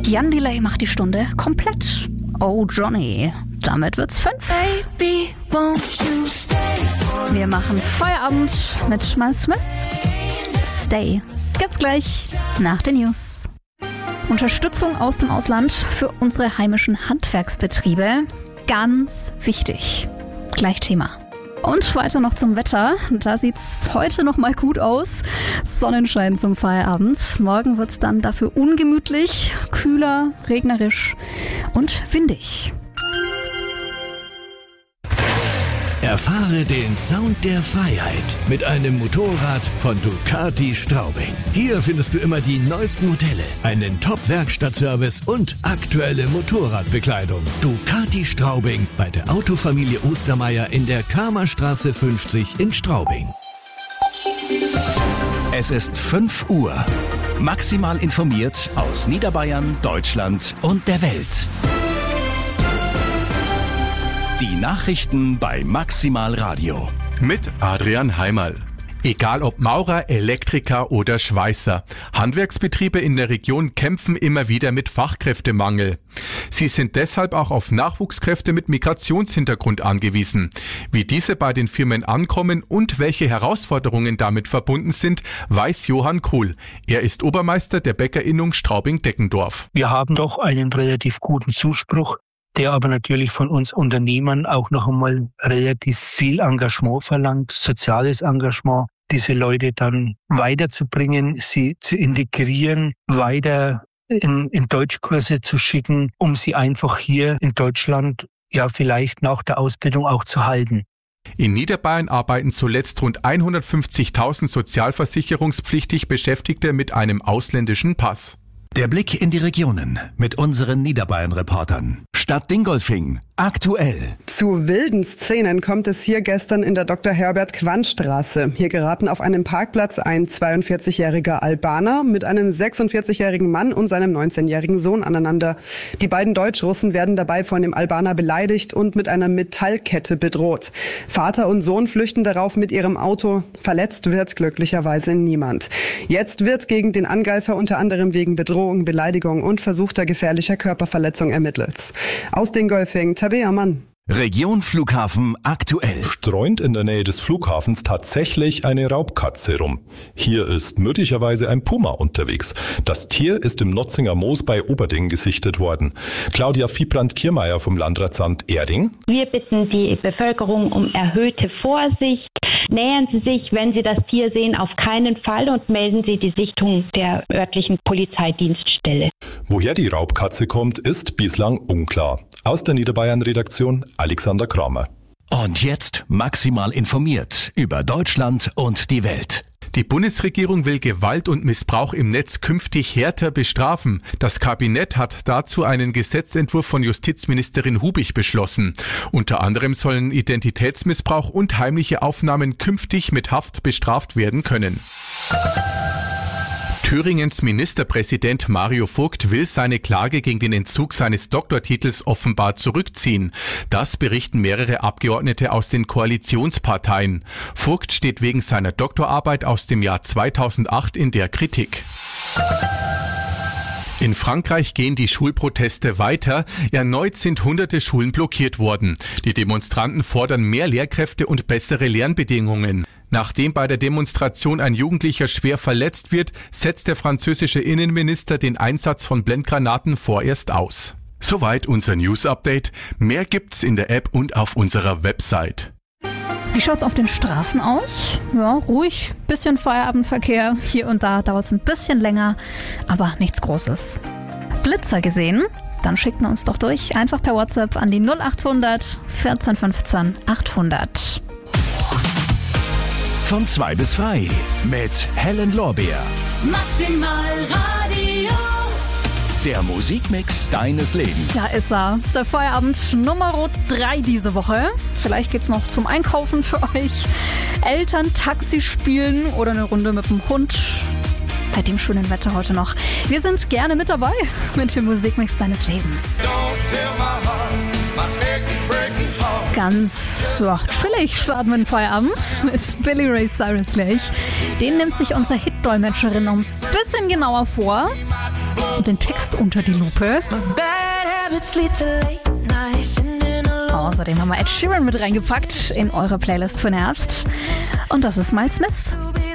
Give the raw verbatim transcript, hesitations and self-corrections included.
Jan Delay macht die Stunde komplett. Oh Johnny, damit wird's fünf. Baby, won't you stay for Wir machen Feierabend mit Miles Smith. Stay. Gibt's gleich nach den News. Unterstützung aus dem Ausland für unsere heimischen Handwerksbetriebe. Ganz wichtig. Gleich Thema. Und weiter noch zum Wetter. Da sieht's heute noch mal gut aus. Sonnenschein zum Feierabend. Morgen wird's dann dafür ungemütlich, kühler, regnerisch und windig. Erfahre den Sound der Freiheit mit einem Motorrad von Ducati Straubing. Hier findest du immer die neuesten Modelle, einen Top-Werkstattservice und aktuelle Motorradbekleidung. Ducati Straubing bei der Autofamilie Ostermeier in der Kramerstraße fünfzig in Straubing. Es ist fünf Uhr. Maximal informiert aus Niederbayern, Deutschland und der Welt. Die Nachrichten bei Maximal Radio. Mit Adrian Heimerl. Egal ob Maurer, Elektriker oder Schweißer, Handwerksbetriebe in der Region kämpfen immer wieder mit Fachkräftemangel. Sie sind deshalb auch auf Nachwuchskräfte mit Migrationshintergrund angewiesen. Wie diese bei den Firmen ankommen und welche Herausforderungen damit verbunden sind, weiß Johann Kuhl. Er ist Obermeister der Bäckerinnung Straubing-Deckendorf. Wir haben doch einen relativ guten Zuspruch, der aber natürlich von uns Unternehmern auch noch einmal relativ viel Engagement verlangt, soziales Engagement, diese Leute dann weiterzubringen, sie zu integrieren, weiter in, in Deutschkurse zu schicken, um sie einfach hier in Deutschland ja vielleicht nach der Ausbildung auch zu halten. In Niederbayern arbeiten zuletzt rund hundertfünfzigtausend sozialversicherungspflichtig Beschäftigte mit einem ausländischen Pass. Der Blick in die Regionen mit unseren Niederbayern-Reportern. Stadt Dingolfing. Aktuell. Zu wilden Szenen kommt es hier gestern in der Doktor Herbert Quandt Straße. Hier geraten auf einem Parkplatz ein zweiundvierzigjähriger Albaner mit einem sechsundvierzigjährigen Mann und seinem neunzehnjährigen Sohn aneinander. Die beiden Deutschrussen werden dabei von dem Albaner beleidigt und mit einer Metallkette bedroht. Vater und Sohn flüchten darauf mit ihrem Auto. Verletzt wird glücklicherweise niemand. Jetzt wird gegen den Angreifer unter anderem wegen Bedrohung, Beleidigung und versuchter gefährlicher Körperverletzung ermittelt. Aus Dingolfing, Tabea Mann. Region Flughafen aktuell. Streunt in der Nähe des Flughafens tatsächlich eine Raubkatze rum. Hier ist möglicherweise ein Puma unterwegs. Das Tier ist im Notzinger Moos bei Oberding gesichtet worden. Claudia Viehbrand-Kiermeier vom Landratsamt Erding. Wir bitten die Bevölkerung um erhöhte Vorsicht. Nähern Sie sich, wenn Sie das Tier sehen, auf keinen Fall und melden Sie die Sichtung der örtlichen Polizeidienststelle. Woher die Raubkatze kommt, ist bislang unklar. Aus der Niederbayern-Redaktion Alexander Kramer. Und jetzt maximal informiert über Deutschland und die Welt. Die Bundesregierung will Gewalt und Missbrauch im Netz künftig härter bestrafen. Das Kabinett hat dazu einen Gesetzentwurf von Justizministerin Hubich beschlossen. Unter anderem sollen Identitätsmissbrauch und heimliche Aufnahmen künftig mit Haft bestraft werden können. Thüringens Ministerpräsident Mario Vogt will seine Klage gegen den Entzug seines Doktortitels offenbar zurückziehen. Das berichten mehrere Abgeordnete aus den Koalitionsparteien. Vogt steht wegen seiner Doktorarbeit aus dem Jahr zweitausendacht in der Kritik. In Frankreich gehen die Schulproteste weiter. Erneut sind hunderte Schulen blockiert worden. Die Demonstranten fordern mehr Lehrkräfte und bessere Lernbedingungen. Nachdem bei der Demonstration ein Jugendlicher schwer verletzt wird, setzt der französische Innenminister den Einsatz von Blendgranaten vorerst aus. Soweit unser News-Update. Mehr gibt's in der App und auf unserer Website. Wie schaut's auf den Straßen aus? Ja, ruhig, bisschen Feierabendverkehr. Hier und da dauert's ein bisschen länger, aber nichts Großes. Blitzer gesehen? Dann schickt uns doch durch. Einfach per WhatsApp an die null achthundert vierzehn fünfzehn achthundert. Von zwei bis frei mit Helen Lorbeer. Maximal Radio. Der Musikmix deines Lebens. Da ist er. Der Feierabend Nummer drei diese Woche. Vielleicht geht's noch zum Einkaufen für euch. Eltern Taxi spielen oder eine Runde mit dem Hund. Bei dem schönen Wetter heute noch. Wir sind gerne mit dabei mit dem Musikmix deines Lebens. Ganz ja, chillig starten wir den Feierabend mit Billy Ray Cyrus gleich. Den nimmt sich unsere Hit-Dolmetscherin noch ein bisschen genauer vor. und den Text unter die Lupe. Außerdem haben wir Ed Sheeran mit reingepackt in eure Playlist für den Herbst. Und das ist Miles Smith.